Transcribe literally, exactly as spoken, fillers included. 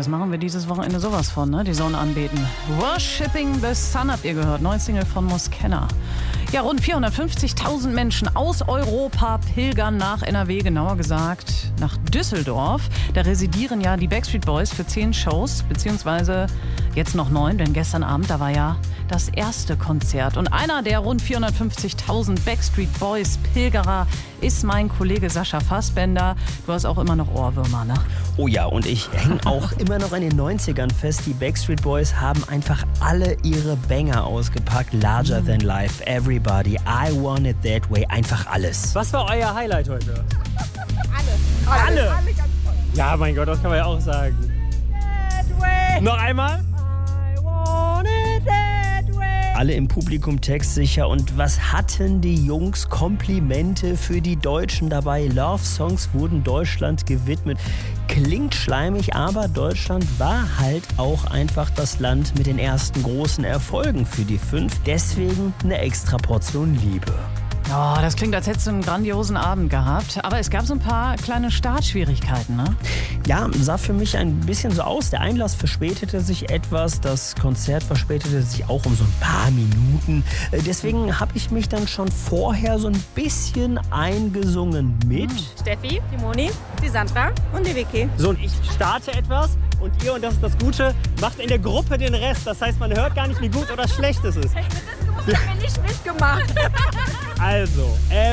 machen wir dieses Wochenende sowas von, ne? Die Sonne anbeten. Worshipping the Sun habt ihr gehört, neue Single von Moskenna. Ja, rund vierhundertfünfzigtausend Menschen aus Europa pilgern nach N R W, genauer gesagt nach Düsseldorf. Da residieren ja die Backstreet Boys für zehn Shows, beziehungsweise jetzt noch neun, denn gestern Abend, da war ja das erste Konzert. Und einer der rund vierhundertfünfzigtausend Backstreet Boys Pilgerer ist mein Kollege Sascha Fassbender. Du hast auch immer noch Ohrwürmer, ne? Oh ja, und ich hänge auch immer noch in den neunzigern fest. Die Backstreet Boys haben einfach alle ihre Banger ausgepackt. Larger than life, everybody, I want it that way, einfach alles. Was war euer Highlight heute? Alle. Alle? Alle ganz toll. Ja, mein Gott, das kann man ja auch sagen. That way. Noch einmal? I want it that way. Alle im Publikum textsicher. Und was hatten die Jungs? Komplimente für die Deutschen dabei. Love-Songs wurden Deutschland gewidmet. Klingt schleimig, aber Deutschland war halt auch einfach das Land mit den ersten großen Erfolgen für die fünf. Deswegen eine extra Portion Liebe. Oh, das klingt, als hättest du einen grandiosen Abend gehabt. Aber es gab so ein paar kleine Startschwierigkeiten, ne? Ja, sah für mich ein bisschen so aus. Der Einlass verspätete sich etwas, das Konzert verspätete sich auch um so ein paar Minuten. Deswegen habe ich mich dann schon vorher so ein bisschen eingesungen mit. Steffi, die Moni, die Sandra und die Vicky. So, und ich starte etwas und ihr, und das ist das Gute, macht in der Gruppe den Rest. Das heißt, man hört gar nicht, wie gut oder schlecht es ist. Hätten wir das gewusst, haben wir nicht mitgemacht. Also, äh,